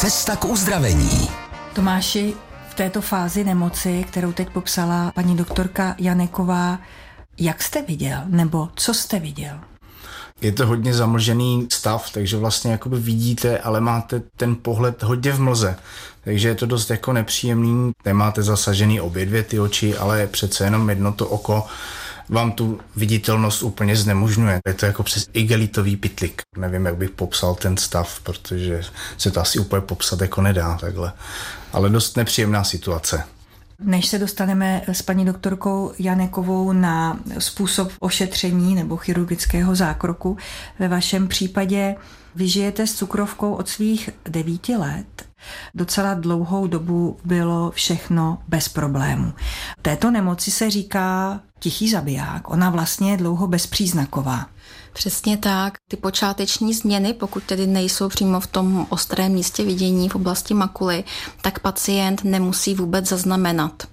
Cesta k uzdravení. Tomáši, v této fázi nemoci, kterou teď popsala paní doktorka Janeková, jak jste viděl, nebo co jste viděl? Je to hodně zamlžený stav, takže vlastně jakoby vidíte, ale máte ten pohled hodně v mlze. Takže je to dost jako nepříjemný. Nemáte zasažený obě dvě ty oči, ale přece jenom jedno to oko vám tu viditelnost úplně znemožňuje. Je to jako přes igelitový pytlik. Nevím, jak bych popsal ten stav, protože se to asi úplně popsat jako nedá takhle. Ale dost nepříjemná situace. Než se dostaneme s paní doktorkou Janekovou na způsob ošetření nebo chirurgického zákroku, ve vašem případě vy žijete s cukrovkou od svých 9 let. Docela dlouhou dobu bylo všechno bez problémů. Této nemoci se říká tichý zabiják. Ona vlastně je dlouho bezpříznaková. Přesně tak. Ty počáteční změny, pokud tedy nejsou přímo v tom ostrém místě vidění v oblasti makuly, tak pacient nemusí vůbec zaznamenat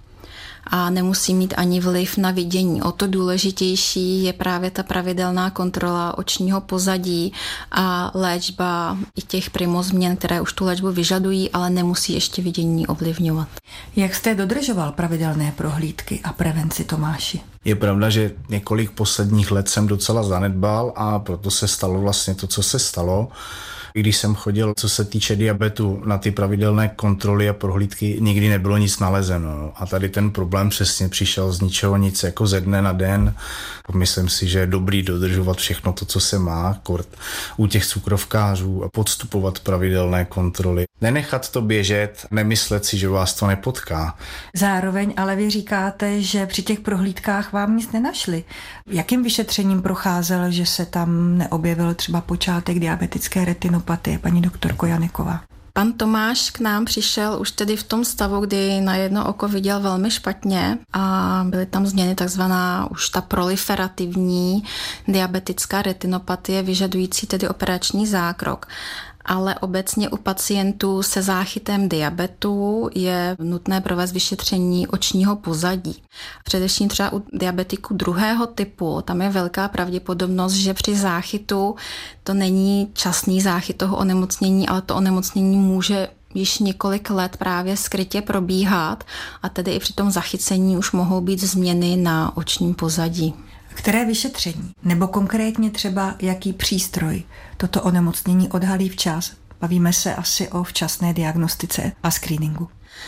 a nemusí mít ani vliv na vidění. O to důležitější je právě ta pravidelná kontrola očního pozadí a léčba i těch primozměn, které už tu léčbu vyžadují, ale nemusí ještě vidění ovlivňovat. Jak jste dodržoval pravidelné prohlídky a prevenci, Tomáši? Je pravda, že několik posledních let jsem docela zanedbal a proto se stalo vlastně to, co se stalo. Když jsem chodil, co se týče diabetu, na ty pravidelné kontroly a prohlídky, nikdy nebylo nic nalezeno. A tady ten problém přesně přišel z ničeho nic, jako ze dne na den. Myslím si, že je dobrý dodržovat všechno to, co se má, kort u těch cukrovkářů a podstupovat pravidelné kontroly. Nenechat to běžet, nemyslet si, že vás to nepotká. Zároveň ale vy říkáte, že při těch prohlídkách vám nic nenašli. Jakým vyšetřením procházel, že se tam neobjevil třeba počátek diabetické retinopatie, paní doktorko Janeková? Pan Tomáš k nám přišel už tedy v tom stavu, kdy na jedno oko viděl velmi špatně a byly tam změny takzvaná už ta proliferativní diabetická retinopatie, vyžadující tedy operační zákrok. Ale obecně u pacientů se záchytem diabetu je nutné provést vyšetření očního pozadí. Především třeba u diabetiků druhého typu, tam je velká pravděpodobnost, že při záchytu to není časný záchyt toho onemocnění, ale to onemocnění může již několik let právě skrytě probíhat a tedy i při tom zachycení už mohou být změny na očním pozadí. Které vyšetření, nebo konkrétně třeba jaký přístroj toto onemocnění odhalí včas? Bavíme se asi o včasné diagnostice a screeningu.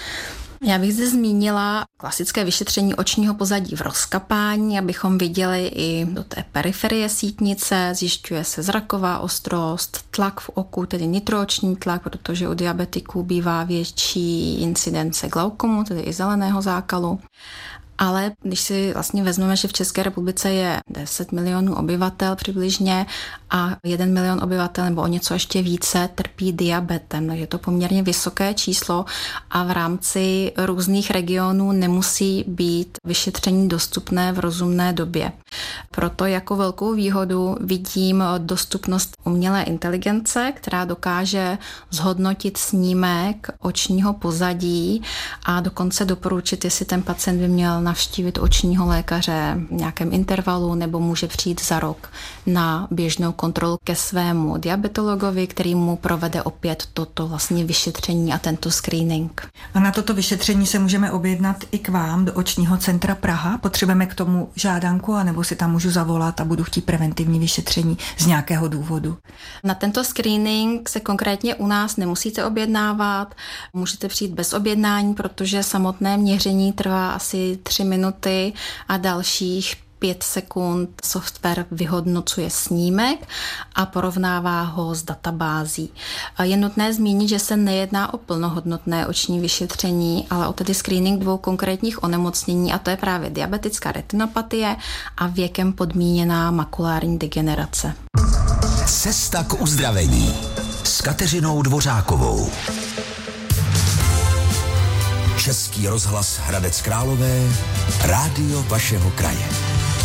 Já bych zde zmínila klasické vyšetření očního pozadí v rozkapání, abychom viděli i do té periferie sítnice, zjišťuje se zraková ostrost, tlak v oku, tedy nitrooční tlak, protože u diabetiků bývá větší incidence glaukomu, tedy i zeleného zákalu. Ale když si vlastně vezmeme, že v České republice je 10 milionů obyvatel přibližně a 1 milion obyvatel nebo o něco ještě více trpí diabetem, takže je to poměrně vysoké číslo a v rámci různých regionů nemusí být vyšetření dostupné v rozumné době. Proto jako velkou výhodu vidím dostupnost umělé inteligence, která dokáže zhodnotit snímek očního pozadí a dokonce doporučit, jestli ten pacient by měl navštívit očního lékaře v nějakém intervalu nebo může přijít za rok na běžnou kontrolu ke svému diabetologovi, který mu provede opět toto vlastně vyšetření a tento screening. A na toto vyšetření se můžeme objednat i k vám do očního centra Praha? Potřebujeme k tomu žádanku, anebo si tam můžu zavolat a budu chtít preventivní vyšetření z nějakého důvodu? Na tento screening se konkrétně u nás nemusíte objednávat, můžete přijít bez objednání, protože samotné měření trvá asi 3 minuty a dalších 5 sekund software vyhodnocuje snímek a porovnává ho s databází. Je nutné zmínit, že se nejedná o plnohodnotné oční vyšetření, ale o tedy screening 2 konkrétních onemocnění, a to je právě diabetická retinopatie a věkem podmíněná makulární degenerace. Cesta k uzdravení s Kateřinou Dvořákovou. Český rozhlas Hradec Králové, rádio vašeho kraje.